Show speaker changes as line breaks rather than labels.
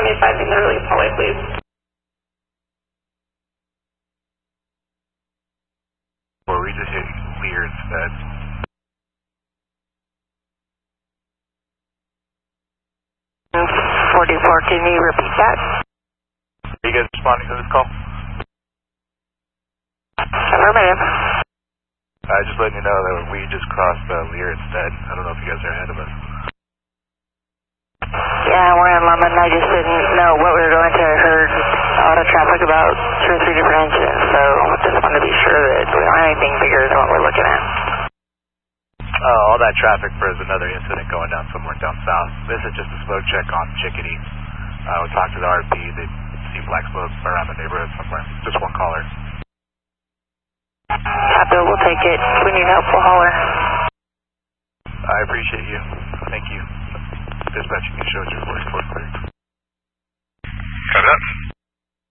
25 in the release hallway, please.
Or we just hit Lear instead.
44, can you repeat that?
Are you guys responding to this call?
Affirmative.
Just letting you know that we just crossed Lear instead. I don't know if you guys are ahead of us.
Yeah, we're in London. I just didn't know what we were going to. I heard auto traffic about 2 or 3 different incidents, so just wanted to be sure that we don't have anything bigger than what we're looking at.
All that traffic for is another incident going down somewhere down south. This is just a smoke check on Chickadee. We talked to the RP. They see black smoke around the neighborhood somewhere. Just one caller.
Copy, we'll take it. If we need help, we'll holler.
I appreciate you. Thank you. Dispatch, you can show us your voice for clear.
Copy that.